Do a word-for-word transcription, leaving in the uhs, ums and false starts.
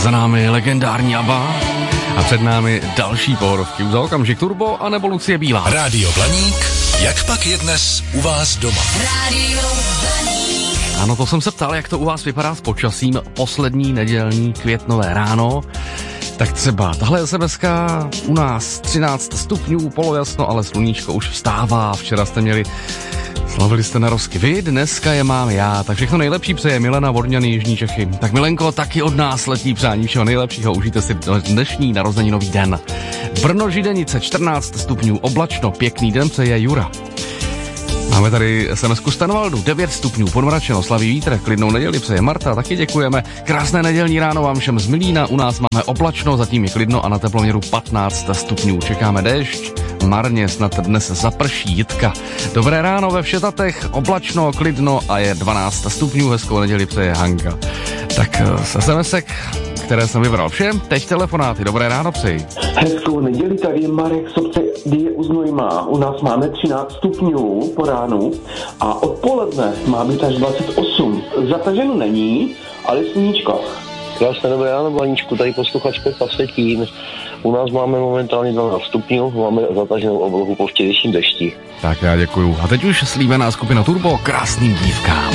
Za námi legendární ABBA a před námi další pohorovky. Už za okamžik Turbo a nebo Lucie Bílá. Rádio Blaník, jak pak je dnes u vás doma? Rádio Blaník. Ano, to jsem se ptal, jak to u vás vypadá s počasím poslední nedělní květnové ráno. Tak třeba tahle es em eska u nás třináct stupňů, polojasno, ale sluníčko už vstává. Včera jste měli, slavili jste narozky vy, dneska je mám já. Tak všechno nejlepší přeje Milena Vodňany, Jižní Čechy. Tak Milenko, taky od nás letí přání všeho nejlepšího. Užijte si dnešní narozeninový den. Brno Židenice čtrnáct stupňů, oblačno, pěkný den přeje Jura. Máme tady es em esku Stanovaldu, devět stupňů, podmračeno, slaví vítr, klidnou neděli přeje Marta, taky děkujeme. Krásné nedělní ráno vám všem z Milína, u nás máme oblačno, zatím je klidno a na teploměru patnáct stupňů. Čekáme déšť, marně, snad dnes zaprší, Jitka. Dobré ráno ve Všetatech, oblačno, klidno a je dvanáct stupňů, hezkou neděli přeje Hanka. Tak z es em esek, které jsem vybral všem, teď telefonáty, dobré ráno přeji. Hezkou neděli, tady je Marek Sobce, kdy je u Znojma. U nás máme třináct stupňů po ránu a odpoledne má být až dvacet osm. Zataženo není, ale sluníčko. Krásné dobré ráno, Blaníčku, tady posluchač Pepa Vsetín. U nás máme momentálně dvanáct stupňů, máme zataženou oblohu po včerejším dešti. Tak já děkuju. A teď už slíbená skupina Turbo krásným dívkám.